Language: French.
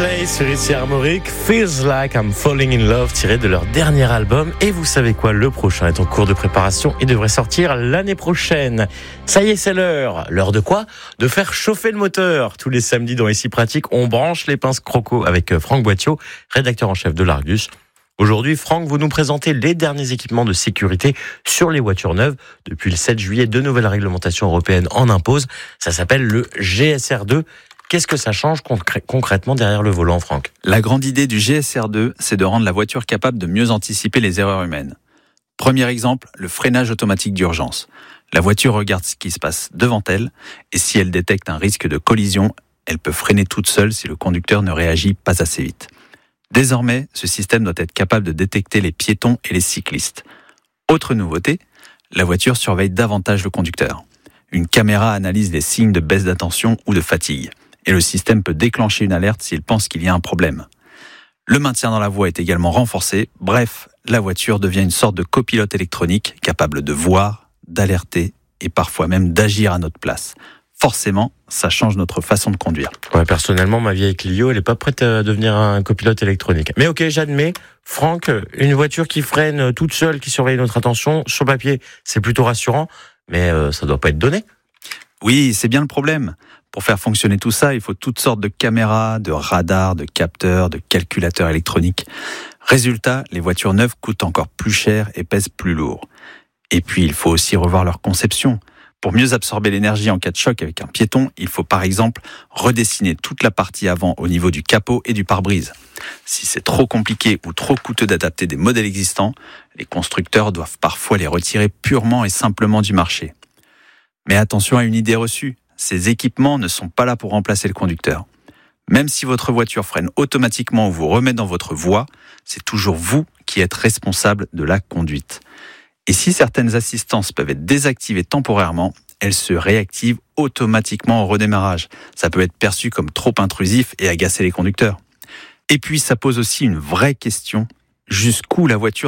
Coldplay sur ici Armorique, Feels Like I'm Falling in Love, tiré de leur dernier album. Et vous savez quoi, le prochain est en cours de préparation et devrait sortir l'année prochaine. Ça y est, c'est l'heure. L'heure de quoi ? De faire chauffer le moteur. Tous les samedis dans Ici Pratique, on branche les pinces croco avec Franck Boittiot, rédacteur en chef de l'Argus. Aujourd'hui, Franck, vous nous présentez les derniers équipements de sécurité sur les voitures neuves. Depuis le 7 juillet, de nouvelles réglementations européennes en imposent. Ça s'appelle le GSR2. Qu'est-ce que ça change concrètement derrière le volant, Franck ? La grande idée du GSR2, c'est de rendre la voiture capable de mieux anticiper les erreurs humaines. Premier exemple, le freinage automatique d'urgence. La voiture regarde ce qui se passe devant elle, et si elle détecte un risque de collision, elle peut freiner toute seule si le conducteur ne réagit pas assez vite. Désormais, ce système doit être capable de détecter les piétons et les cyclistes. Autre nouveauté, la voiture surveille davantage le conducteur. Une caméra analyse les signes de baisse d'attention ou de fatigue, et le système peut déclencher une alerte s'il pense qu'il y a un problème. Le maintien dans la voie est également renforcé. Bref, la voiture devient une sorte de copilote électronique capable de voir, d'alerter et parfois même d'agir à notre place. Forcément, ça change notre façon de conduire. Ouais, personnellement, ma vieille Clio, elle est pas prête à devenir un copilote électronique. Mais ok, j'admets. Franck, une voiture qui freine toute seule, qui surveille notre attention, sur papier, c'est plutôt rassurant, mais ça doit pas être donné. Oui, c'est bien le problème. Pour faire fonctionner tout ça, il faut toutes sortes de caméras, de radars, de capteurs, de calculateurs électroniques. Résultat, les voitures neuves coûtent encore plus cher et pèsent plus lourd. Et puis, il faut aussi revoir leur conception. Pour mieux absorber l'énergie en cas de choc avec un piéton, il faut par exemple redessiner toute la partie avant au niveau du capot et du pare-brise. Si c'est trop compliqué ou trop coûteux d'adapter des modèles existants, les constructeurs doivent parfois les retirer purement et simplement du marché. Mais attention à une idée reçue, ces équipements ne sont pas là pour remplacer le conducteur. Même si votre voiture freine automatiquement ou vous remet dans votre voie, c'est toujours vous qui êtes responsable de la conduite. Et si certaines assistances peuvent être désactivées temporairement, elles se réactivent automatiquement au redémarrage. Ça peut être perçu comme trop intrusif et agacer les conducteurs. Et puis ça pose aussi une vraie question, jusqu'où la voiture